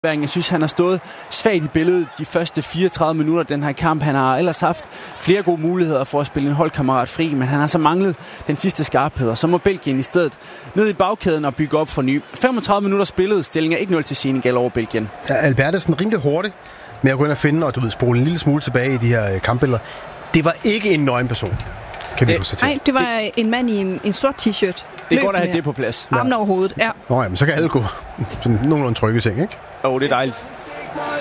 Jeg synes, han har stået svagt i billedet de første 34 minutter den her kamp. Han har ellers haft flere gode muligheder for at spille en holdkammerat fri, men han har så manglet den sidste skarphed, og så må Belgien i stedet ned i bagkæden og bygge op for ny. 35 minutter spillet, stillingen er 1-0 til Senegal over Belgien. Ja, Albert er sådan rimelig hurtigt med at gå ind og finde, og spole en lille smule tilbage i de her kampbilleder. Det var ikke en nøgen person, kan vi konstatere. Nej, det var en mand i en sort t-shirt. Det er godt at have det på plads. Armen over hovedet, ja. Nå, jamen, så kan alle gå sådan nogenlunde trygge ting, ikke? Det er dejligt.